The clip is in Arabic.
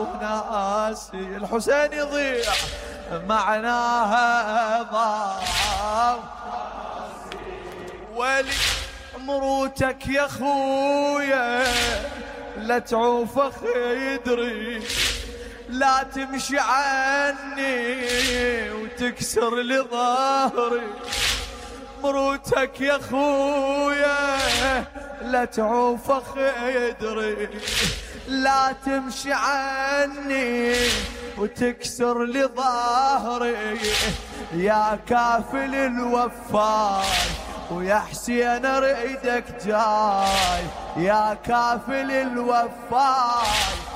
وناسي الحسين يضيع معناها ضاع. ولي مروتك يا خويا لا تعوف خيدري، لا تمشي عني وتكسر لي ظهري. مروتك يا خويا لا تعوف خيدري، لا تمشي عني وتكسر لي ظهري. يا كافل الوفاي ويا حسين اريدك جاي، يا كافل الوفاي